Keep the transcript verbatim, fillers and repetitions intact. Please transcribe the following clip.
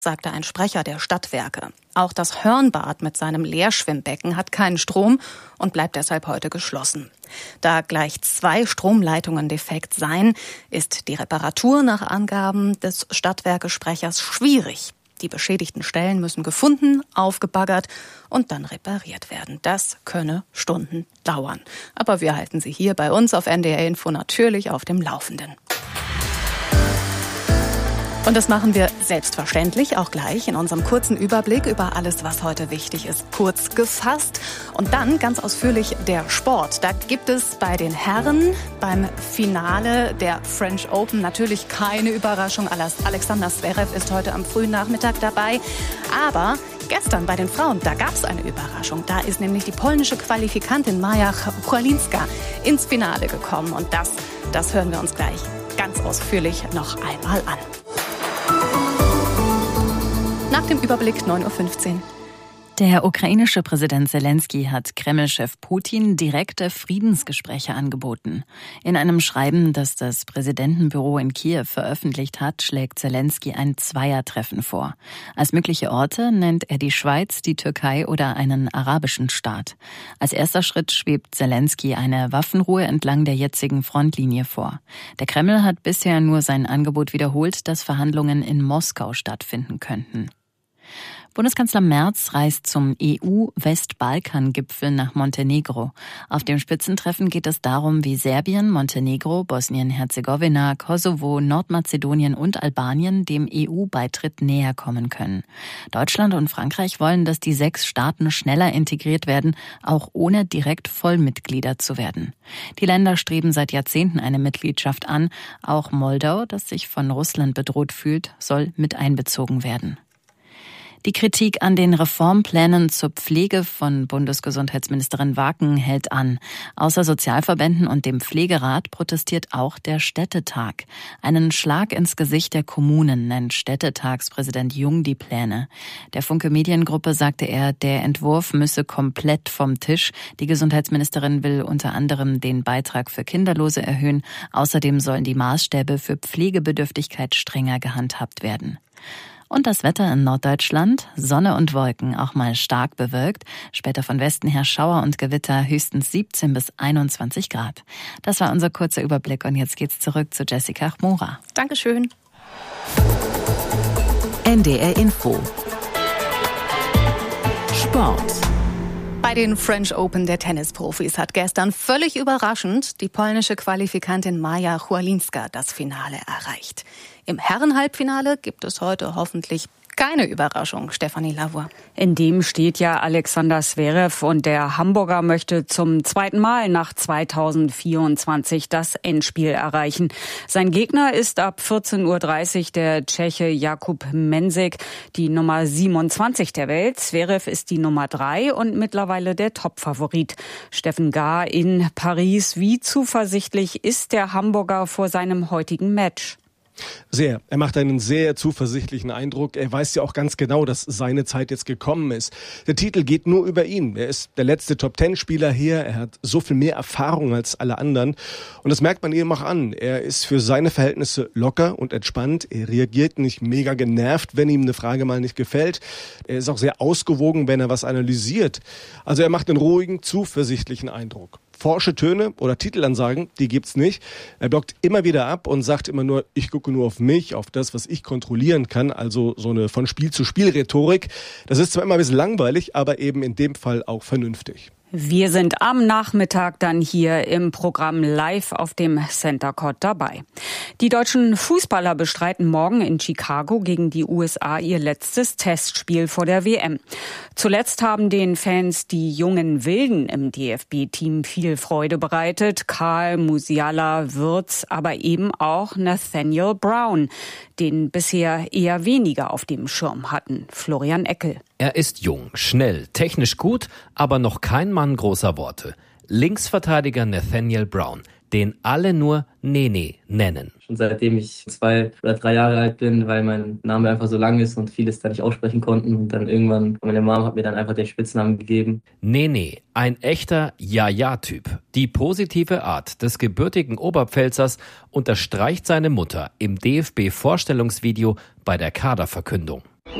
sagte ein Sprecher der Stadtwerke. Auch das Hörnbad mit seinem Leerschwimmbecken hat keinen Strom und bleibt deshalb heute geschlossen. Da gleich zwei Stromleitungen defekt seien, ist die Reparatur nach Angaben des Stadtwerkesprechers schwierig. Die beschädigten Stellen müssen gefunden, aufgebaggert und dann repariert werden. Das könne Stunden dauern. Aber wir halten Sie hier bei uns auf N D R Info natürlich auf dem Laufenden. Und das machen wir selbstverständlich auch gleich in unserem kurzen Überblick über alles, was heute wichtig ist, kurz gefasst. Und dann ganz ausführlich der Sport. Da gibt es bei den Herren beim Finale der French Open natürlich keine Überraschung. Alexander Zverev ist heute am frühen Nachmittag dabei. Aber gestern bei den Frauen, da gab es eine Überraschung. Da ist nämlich die polnische Qualifikantin Maja Chwalińska ins Finale gekommen. Und das, das hören wir uns gleich ganz ausführlich noch einmal an. Nach dem Überblick neun Uhr fünfzehn. Der ukrainische Präsident Selenskyj hat Kreml-Chef Putin direkte Friedensgespräche angeboten. In einem Schreiben, das das Präsidentenbüro in Kiew veröffentlicht hat, schlägt Selenskyj ein Zweiertreffen vor. Als mögliche Orte nennt er die Schweiz, die Türkei oder einen arabischen Staat. Als erster Schritt schwebt Selenskyj eine Waffenruhe entlang der jetzigen Frontlinie vor. Der Kreml hat bisher nur sein Angebot wiederholt, dass Verhandlungen in Moskau stattfinden könnten. Bundeskanzler Merz reist zum E U-Westbalkan-Gipfel nach Montenegro. Auf dem Spitzentreffen geht es darum, wie Serbien, Montenegro, Bosnien-Herzegowina, Kosovo, Nordmazedonien und Albanien dem E U-Beitritt näher kommen können. Deutschland und Frankreich wollen, dass die sechs Staaten schneller integriert werden, auch ohne direkt Vollmitglieder zu werden. Die Länder streben seit Jahrzehnten eine Mitgliedschaft an. Auch Moldau, das sich von Russland bedroht fühlt, soll mit einbezogen werden. Die Kritik an den Reformplänen zur Pflege von Bundesgesundheitsministerin Waken hält an. Außer Sozialverbänden und dem Pflegerat protestiert auch der Städtetag. Einen Schlag ins Gesicht der Kommunen nennt Städtetagspräsident Jung die Pläne. Der Funke Mediengruppe sagte er, der Entwurf müsse komplett vom Tisch. Die Gesundheitsministerin will unter anderem den Beitrag für Kinderlose erhöhen. Außerdem sollen die Maßstäbe für Pflegebedürftigkeit strenger gehandhabt werden. Und das Wetter in Norddeutschland, Sonne und Wolken, auch mal stark bewölkt. Später von Westen her Schauer und Gewitter, höchstens siebzehn bis einundzwanzig Grad. Das war unser kurzer Überblick und jetzt geht's zurück zu Jessica Chmura. Dankeschön. N D R Info. Sport. Bei den French Open der Tennisprofis hat gestern völlig überraschend die polnische Qualifikantin Maja Chwalińska das Finale erreicht. Im Herrenhalbfinale gibt es heute hoffentlich keine Überraschung, Stefanie Lavoie. In dem steht ja Alexander Zverev und der Hamburger möchte zum zweiten Mal nach zweitausendvierundzwanzig das Endspiel erreichen. Sein Gegner ist ab vierzehn Uhr dreißig der Tscheche Jakub Mensik, die Nummer siebenundzwanzig der Welt. Zverev ist die Nummer drei und mittlerweile der Topfavorit. Steffen Gahr in Paris. Wie zuversichtlich ist der Hamburger vor seinem heutigen Match? Sehr. Er macht einen sehr zuversichtlichen Eindruck. Er weiß ja auch ganz genau, dass seine Zeit jetzt gekommen ist. Der Titel geht nur über ihn. Er ist der letzte Top-Ten-Spieler hier. Er hat so viel mehr Erfahrung als alle anderen. Und das merkt man ihm auch an. Er ist für seine Verhältnisse locker und entspannt. Er reagiert nicht mega genervt, wenn ihm eine Frage mal nicht gefällt. Er ist auch sehr ausgewogen, wenn er was analysiert. Also er macht einen ruhigen, zuversichtlichen Eindruck. Forsche Töne oder Titelansagen, die gibt's nicht. Er blockt immer wieder ab und sagt immer nur, ich gucke nur auf mich, auf das, was ich kontrollieren kann. Also so eine von Spiel zu Spiel Rhetorik. Das ist zwar immer ein bisschen langweilig, aber eben in dem Fall auch vernünftig. Wir sind am Nachmittag dann hier im Programm live auf dem Center Court dabei. Die deutschen Fußballer bestreiten morgen in Chicago gegen die U S A ihr letztes Testspiel vor der W M. Zuletzt haben den Fans die jungen Wilden im D F B-Team viel Freude bereitet. Karl, Musiala, Wirtz, aber eben auch Nathaniel Brown, den bisher eher weniger auf dem Schirm hatten. Florian Eckel. Er ist jung, schnell, technisch gut, aber noch kein Mann großer Worte. Linksverteidiger Nathaniel Brown, den alle nur Nene nennen. Schon seitdem ich zwei oder drei Jahre alt bin, weil mein Name einfach so lang ist und vieles da nicht aussprechen konnten. Und dann irgendwann, meine Mom hat mir dann einfach den Spitznamen gegeben. Nene, ein echter Ja-Ja-Typ. Die positive Art des gebürtigen Oberpfälzers unterstreicht seine Mutter im D F B-Vorstellungsvideo bei der Kaderverkündung.